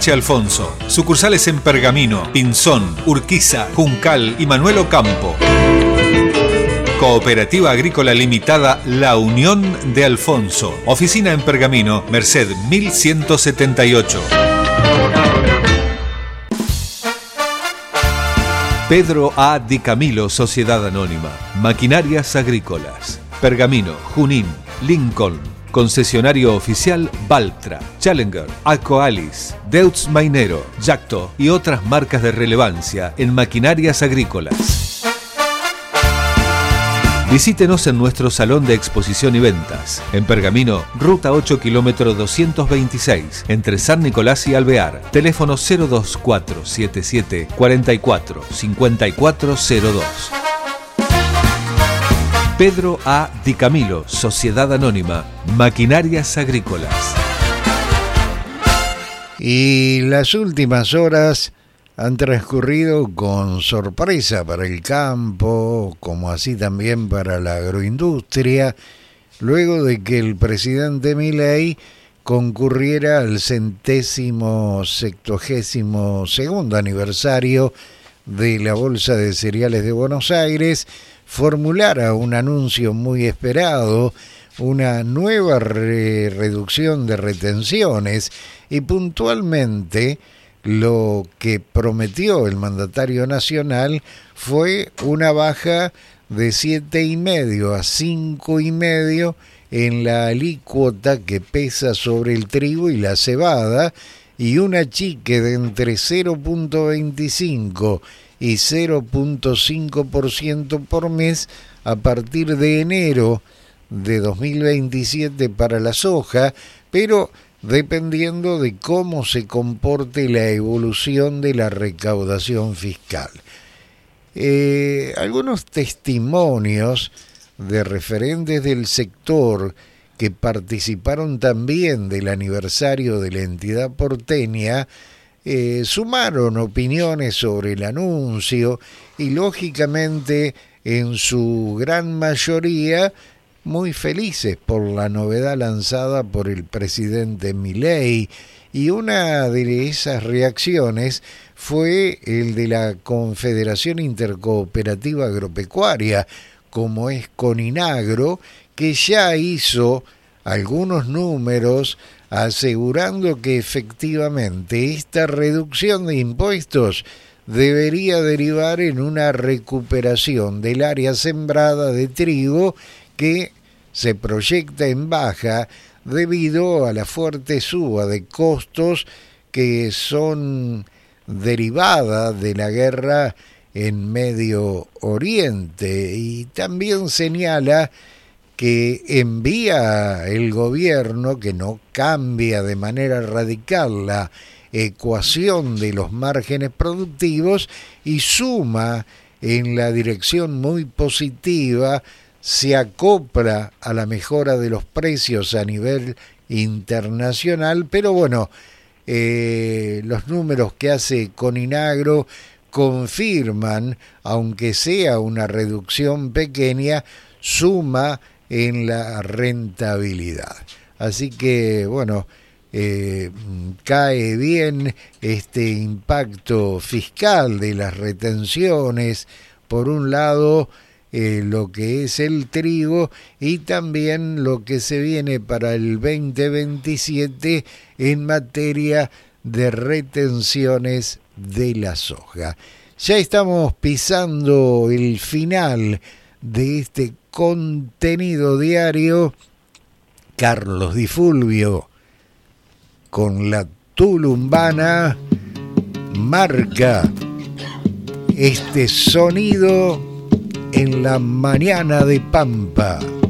Leche Alfonso. Sucursales en Pergamino, Pinzón, Urquiza, Juncal y Manuel Ocampo. Cooperativa Agrícola Limitada La Unión de Alfonso. Oficina en Pergamino, Merced 1178. Pedro A. Di Camilo, Sociedad Anónima. Maquinarias Agrícolas. Pergamino, Junín, Lincoln. Concesionario oficial Valtra, Challenger, Akoalis, Deutz Mainero, Yacto y otras marcas de relevancia en maquinarias agrícolas. Visítenos en nuestro salón de exposición y ventas. En Pergamino, Ruta 8, kilómetro 226, entre San Nicolás y Alvear. Teléfono 02477 44 5402. Pedro A. Di Camilo, Sociedad Anónima, Maquinarias Agrícolas. Y las últimas horas han transcurrido con sorpresa para el campo, como así también para la agroindustria, luego de que el presidente Milei concurriera al 172º aniversario de la Bolsa de Cereales de Buenos Aires, formulara un anuncio muy esperado, una nueva reducción de retenciones, y puntualmente lo que prometió el mandatario nacional fue una baja de 7,5 a 5,5 en la alícuota que pesa sobre el trigo y la cebada, y un achique de entre 0,25 y 0,5% por mes a partir de enero de 2027 para la soja, pero dependiendo de cómo se comporte la evolución de la recaudación fiscal. Algunos testimonios de referentes del sector que participaron también del aniversario de la entidad porteña sumaron opiniones sobre el anuncio y, lógicamente, en su gran mayoría muy felices por la novedad lanzada por el presidente Milei, y una de esas reacciones fue el de la Confederación Intercooperativa Agropecuaria, como es Coninagro, que ya hizo algunos números asegurando que efectivamente esta reducción de impuestos debería derivar en una recuperación del área sembrada de trigo, que se proyecta en baja debido a la fuerte suba de costos que son derivada de la guerra en Medio Oriente. Y también señala que envía el gobierno, que no cambia de manera radical la ecuación de los márgenes productivos, y suma en la dirección muy positiva, se acopla a la mejora de los precios a nivel internacional, pero bueno, los números que hace Coninagro confirman, aunque sea una reducción pequeña, suma en la rentabilidad. Así que, bueno, cae bien este impacto fiscal de las retenciones, por un lado, lo que es el trigo, y también lo que se viene para el 2027 en materia de retenciones de la soja. Ya estamos pisando el final de este contenido diario. Carlos Di Fulvio, con la tulumbana, marca este sonido en la mañana de Pampa.